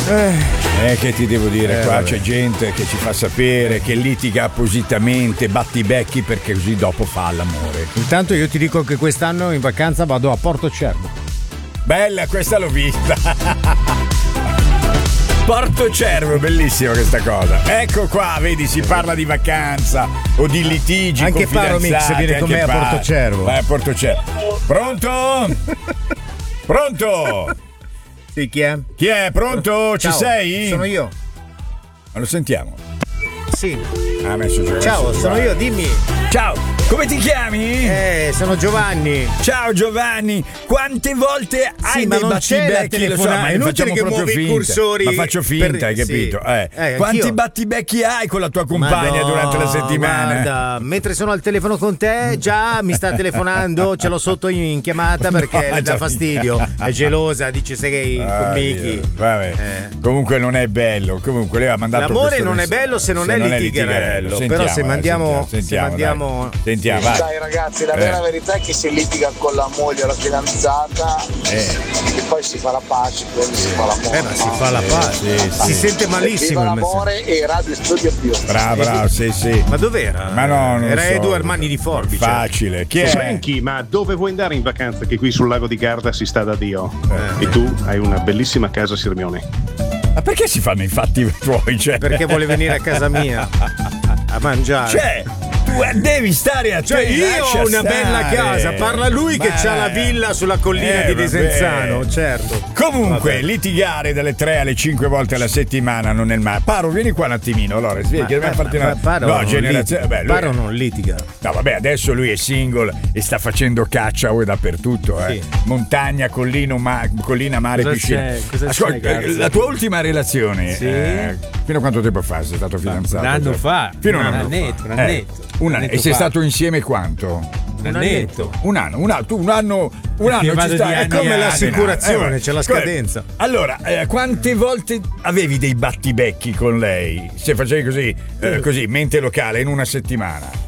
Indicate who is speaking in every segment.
Speaker 1: Che ti devo dire, qua
Speaker 2: vabbè.
Speaker 1: c'è gente che ci fa sapere che litiga appositamente, batti i becchi perché così dopo fa l'amore.
Speaker 2: Intanto io ti dico che quest'anno in vacanza vado a Porto Cervo.
Speaker 1: Bella, questa l'ho vista. Porto Cervo, bellissima questa cosa. Ecco qua, vedi, si parla di vacanza o di litigi.
Speaker 2: Anche
Speaker 1: con
Speaker 2: Paro Mix
Speaker 1: fidanzati,
Speaker 2: viene con me a
Speaker 1: anche
Speaker 2: Porto Cervo.
Speaker 1: Vai a Porto Cervo. Pronto? Pronto?
Speaker 2: Sì, chi è?
Speaker 1: Chi è? Pronto? Ci
Speaker 2: Ciao,
Speaker 1: sei?
Speaker 2: Sono io.
Speaker 1: Ma lo sentiamo.
Speaker 2: Sì.
Speaker 1: Ha messo giù.
Speaker 2: Ciao, sono io, dimmi.
Speaker 1: Ciao, come ti chiami?
Speaker 2: Sono Giovanni.
Speaker 1: Ciao Giovanni, quante volte hai
Speaker 2: ma
Speaker 1: dei
Speaker 2: non c'è la
Speaker 1: battibecchi? Lo so,
Speaker 2: telefonata,
Speaker 1: ma
Speaker 2: è inutile
Speaker 1: facciamo
Speaker 2: che
Speaker 1: proprio
Speaker 2: muovi i
Speaker 1: finta.
Speaker 2: cursori
Speaker 1: Ma faccio finta, hai
Speaker 2: sì.
Speaker 1: capito?
Speaker 2: Anch'io.
Speaker 1: Quanti battibecchi hai con la tua compagna
Speaker 2: Madonna,
Speaker 1: durante la settimana?
Speaker 2: Guarda, mentre sono al telefono con te, già mi sta telefonando, ce l'ho sotto in chiamata perché le dà fastidio. È gelosa, dice sei con Miki.
Speaker 1: Vabbè. Comunque non è bello. Comunque lei ha mandato
Speaker 2: L'amore
Speaker 1: questo
Speaker 2: non è bello se non è litigherello.
Speaker 1: Sentiamo,
Speaker 2: Però se mandiamo.
Speaker 1: Sentiamo, vai.
Speaker 3: Dai ragazzi, la vera verità è che si litiga con la moglie o la fidanzata e poi si fa la pace, quindi si fa l'amore.
Speaker 2: Ma si fa la pace, si sente malissimo
Speaker 3: Viva
Speaker 2: il
Speaker 3: l'amore e Radio Studio più.
Speaker 1: Bravo, sì.
Speaker 2: Ma dov'era?
Speaker 1: Ma no, non
Speaker 2: era
Speaker 1: so.
Speaker 2: Edu Armani di Forbice.
Speaker 1: Facile. Chi è?
Speaker 4: Franky, ma dove vuoi andare in vacanza? Che qui sul lago di Garda si sta da Dio. E tu hai una bellissima casa a Sirmione.
Speaker 1: Ma perché si fanno i fatti tuoi? Cioè?
Speaker 2: Perché vuole venire a casa mia a mangiare.
Speaker 1: Cioè, tu devi stare a te.
Speaker 2: Io ho una bella casa. Parla lui che c'ha la villa sulla collina di Desenzano, certo.
Speaker 1: Comunque, litigare dalle 3 alle 5 volte alla settimana non è il male. Paro, vieni qua un attimino. Allora,
Speaker 2: Paro non litiga.
Speaker 1: No, vabbè, adesso lui è single e sta facendo caccia dappertutto.
Speaker 2: Sì.
Speaker 1: Montagna, collina, mare, piscina. Ascolta, la tua ultima relazione, fino a quanto tempo fa sei stato fidanzato?
Speaker 5: Un anno fa.
Speaker 1: Fino a
Speaker 5: un annetto.
Speaker 1: Un anno. E sei stato insieme quanto?
Speaker 5: Un annetto.
Speaker 1: Un anno ci sta.
Speaker 2: È come l'assicurazione, c'è la scadenza.
Speaker 1: Allora, quante volte avevi dei battibecchi con lei? Se facevi così, mente locale, in una settimana?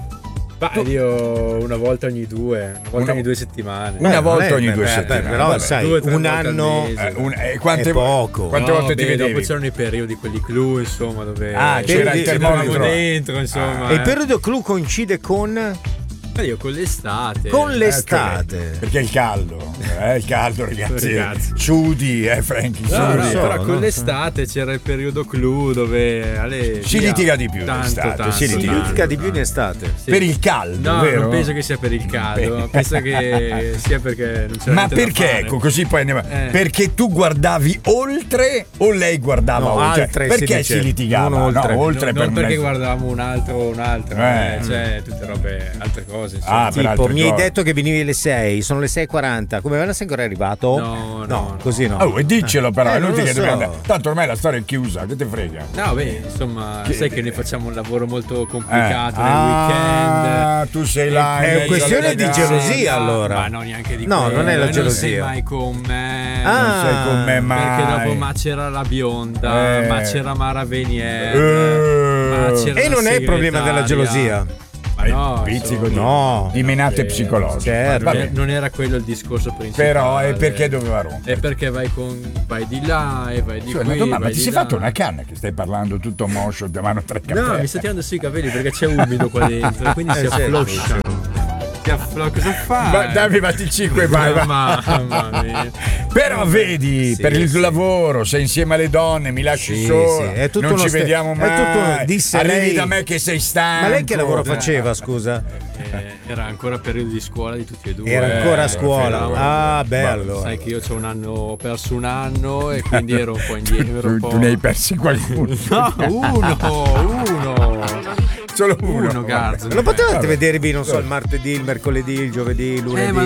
Speaker 5: Io una volta ogni due settimane.
Speaker 1: Una volta ogni 2 settimane.
Speaker 2: Però sai, un anno
Speaker 1: è poco. Quante volte ti vedevi?
Speaker 5: Dopo c'erano i periodi, quelli clou, insomma, dove
Speaker 1: c'era il termometro
Speaker 5: dentro, insomma.
Speaker 2: E il periodo clou coincide con?
Speaker 5: Io con l'estate.
Speaker 2: Con l'estate.
Speaker 1: Perché è il caldo, ragazzi. Sudi, Franky, sudi.
Speaker 5: Però con l'estate c'era il periodo clou dove
Speaker 1: si litiga di più
Speaker 2: Tanto. Si litiga di più in estate.
Speaker 1: Sì. Per il caldo,
Speaker 5: no,
Speaker 1: vero?
Speaker 5: Non penso che sia per il caldo, penso che sia perché non c'era
Speaker 1: Ma
Speaker 5: niente
Speaker 1: perché?
Speaker 5: da fare.
Speaker 1: Ecco, così poi andiamo. Perché tu guardavi oltre o lei guardava oltre? Perché si litigava? Oltre
Speaker 5: non perché guardavamo un altro, cioè tutte robe, altre cose.
Speaker 2: Tipo, mi hai detto che venivi alle 6, sono le 6:40. Come non sei ancora arrivato?
Speaker 5: No,
Speaker 2: così no.
Speaker 1: Oh, e diccelo però, è inutile che
Speaker 2: so.
Speaker 1: dobbiamo andare. Tanto ormai la storia è chiusa, che te frega?
Speaker 5: No, insomma, sai che noi facciamo un lavoro molto complicato nel weekend.
Speaker 1: Tu sei là.
Speaker 2: È questione di gelosia, allora.
Speaker 5: Ma no, neanche di
Speaker 2: No, non è la gelosia.
Speaker 5: Non sei mai con me.
Speaker 1: Non sei con me mai.
Speaker 5: Perché dopo ma c'era la bionda, ma c'era Mara Venier.
Speaker 2: E non è il problema della gelosia.
Speaker 5: No,
Speaker 1: pizzico di menate psicologiche.
Speaker 2: Certo.
Speaker 5: Non era quello il discorso principale.
Speaker 1: Però è perché doveva rompere.
Speaker 5: È perché vai di là e vai di qui.
Speaker 1: Ma ti sei fatto una canna che stai parlando tutto moscio, ti vanno 3 capelli.
Speaker 5: No, mi sta tirando sui capelli perché c'è umido qua dentro, quindi si affloscia. Cosa fai?
Speaker 1: Dammi il 5 vai.
Speaker 5: Mamma mia.
Speaker 1: Però vedi, per il lavoro, sei insieme alle donne, mi lasci solo,
Speaker 2: è tutto
Speaker 1: non ci vediamo mai. Arrivi
Speaker 2: lei
Speaker 1: da me che sei stanco.
Speaker 2: Ma lei che lavoro faceva, scusa?
Speaker 5: Era ancora periodo di scuola di tutti e due.
Speaker 2: Era ancora a scuola. Bello.
Speaker 5: Sai che io ho perso un anno e quindi ero un po' indietro.
Speaker 1: Tu ne hai persi qualcuno?
Speaker 5: No, uno.
Speaker 1: Solo uno,
Speaker 5: Garzo.
Speaker 2: Lo potevate vedervi, non so, il martedì, il mercoledì, il giovedì, il lunedì.